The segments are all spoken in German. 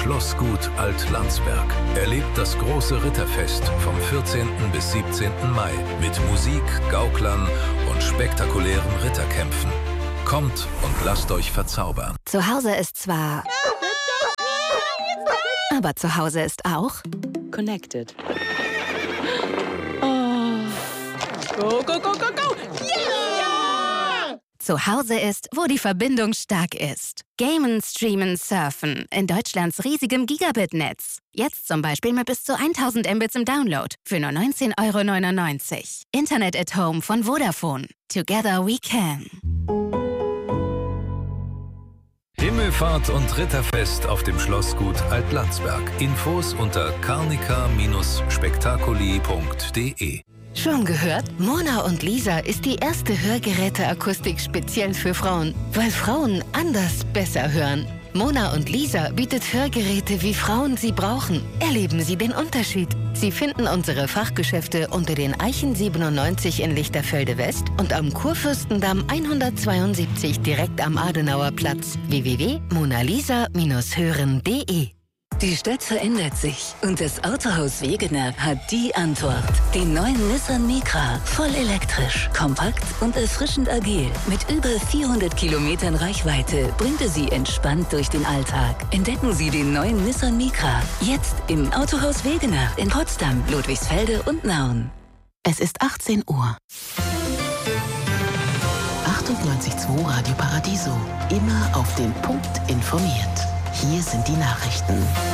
Schlossgut Alt-Landsberg. Erlebt das große Ritterfest vom 14. bis 17. Mai mit Musik, Gauklern und spektakulären Ritterkämpfen. Kommt und lasst euch verzaubern. Zu Hause ist zwar... aber zu Hause ist auch... Connected. Go, go, go, go, go! Yeah! Zu Hause ist, wo die Verbindung stark ist. Gamen, Streamen, Surfen in Deutschlands riesigem Gigabit-Netz. Jetzt zum Beispiel mit bis zu 1000 Mbits im Download für nur 19,99 €. Internet at Home von Vodafone. Together we can. Himmelfahrt und Ritterfest auf dem Schlossgut Alt-Landsberg. Infos unter carnica-spektakuli.de. Schon gehört? Mona und Lisa ist die erste Hörgeräteakustik speziell für Frauen, weil Frauen anders besser hören. Mona und Lisa bietet Hörgeräte, wie Frauen sie brauchen. Erleben Sie den Unterschied. Sie finden unsere Fachgeschäfte unter den Eichen 97 in Lichterfelde West und am Kurfürstendamm 172 direkt am Adenauer Platz. www.monalisa-hören.de. Die Stadt verändert sich und das Autohaus Wegener hat die Antwort. Den neuen Nissan Micra, voll elektrisch, kompakt und erfrischend agil. Mit über 400 Kilometern Reichweite bringt er Sie entspannt durch den Alltag. Entdecken Sie den neuen Nissan Micra jetzt im Autohaus Wegener in Potsdam, Ludwigsfelde und Nauen. Es ist 18 Uhr. 98.2 Radio Paradiso. Immer auf den Punkt informiert. Hier sind die Nachrichten.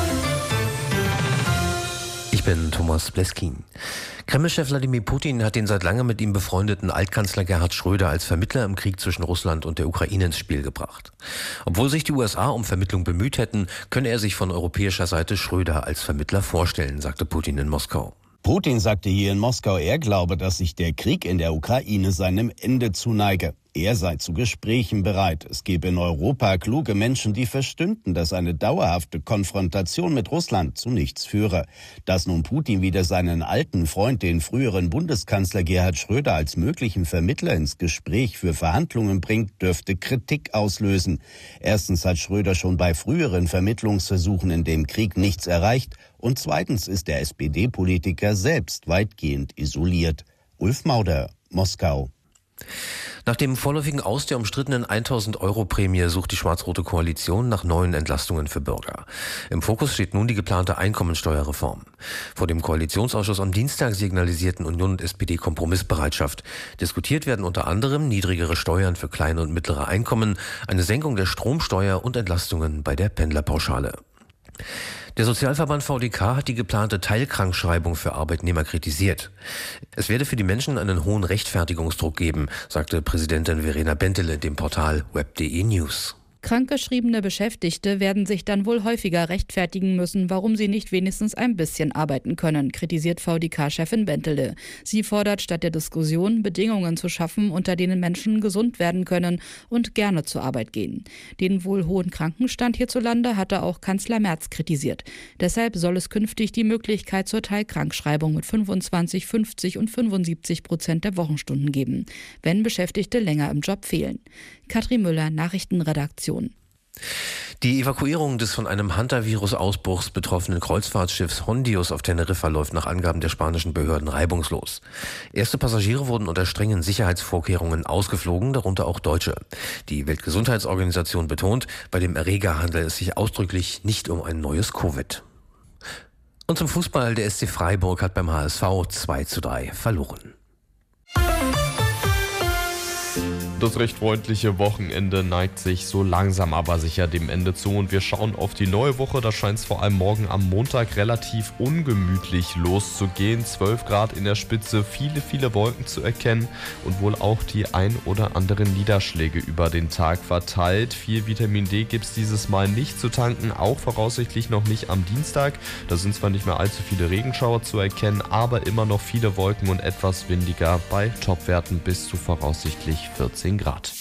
Ich bin Thomas Bleskin. Kreml-Chef Wladimir Putin hat den seit langem mit ihm befreundeten Altkanzler Gerhard Schröder als Vermittler im Krieg zwischen Russland und der Ukraine ins Spiel gebracht. Obwohl sich die USA um Vermittlung bemüht hätten, könne er sich von europäischer Seite Schröder als Vermittler vorstellen, sagte Putin in Moskau. Putin sagte hier in Moskau, er glaube, dass sich der Krieg in der Ukraine seinem Ende zuneige. Er sei zu Gesprächen bereit. Es gebe in Europa kluge Menschen, die verstünden, dass eine dauerhafte Konfrontation mit Russland zu nichts führe. Dass nun Putin wieder seinen alten Freund, den früheren Bundeskanzler Gerhard Schröder, als möglichen Vermittler ins Gespräch für Verhandlungen bringt, dürfte Kritik auslösen. Erstens hat Schröder schon bei früheren Vermittlungsversuchen in dem Krieg nichts erreicht. Und zweitens ist der SPD-Politiker selbst weitgehend isoliert. Ulf Mauder, Moskau. Nach dem vorläufigen Aus der umstrittenen 1.000-Euro-Prämie sucht die schwarz-rote Koalition nach neuen Entlastungen für Bürger. Im Fokus steht nun die geplante Einkommensteuerreform. Vor dem Koalitionsausschuss am Dienstag signalisierten Union und SPD Kompromissbereitschaft. Diskutiert werden unter anderem niedrigere Steuern für kleine und mittlere Einkommen, eine Senkung der Stromsteuer und Entlastungen bei der Pendlerpauschale. Der Sozialverband VDK hat die geplante Teilkrankschreibung für Arbeitnehmer kritisiert. Es werde für die Menschen einen hohen Rechtfertigungsdruck geben, sagte Präsidentin Verena Bentele dem Portal web.de News. Krankgeschriebene Beschäftigte werden sich dann wohl häufiger rechtfertigen müssen, warum sie nicht wenigstens ein bisschen arbeiten können, kritisiert VDK-Chefin Bentele. Sie fordert statt der Diskussion, Bedingungen zu schaffen, unter denen Menschen gesund werden können und gerne zur Arbeit gehen. Den wohl hohen Krankenstand hierzulande hatte auch Kanzler Merz kritisiert. Deshalb soll es künftig die Möglichkeit zur Teilkrankschreibung mit 25, 50 und 75% der Wochenstunden geben, wenn Beschäftigte länger im Job fehlen. Katrin Müller, Nachrichtenredaktion. Die Evakuierung des von einem Hantavirus-Ausbruchs betroffenen Kreuzfahrtschiffs Hondius auf Teneriffa läuft nach Angaben der spanischen Behörden reibungslos. Erste Passagiere wurden unter strengen Sicherheitsvorkehrungen ausgeflogen, darunter auch Deutsche. Die Weltgesundheitsorganisation betont, bei dem Erreger handelt es sich ausdrücklich nicht um ein neues Covid. Und zum Fußball, der SC Freiburg hat beim HSV 2:3 verloren. Das recht freundliche Wochenende neigt sich so langsam aber sicher dem Ende zu und wir schauen auf die neue Woche. Da scheint es vor allem morgen am Montag relativ ungemütlich loszugehen. 12 Grad in der Spitze, viele Wolken zu erkennen und wohl auch die ein oder anderen Niederschläge über den Tag verteilt. Viel Vitamin D gibt es dieses Mal nicht zu tanken, auch voraussichtlich noch nicht am Dienstag. Da sind zwar nicht mehr allzu viele Regenschauer zu erkennen, aber immer noch viele Wolken und etwas windiger bei Topwerten bis zu voraussichtlich 14 Grad.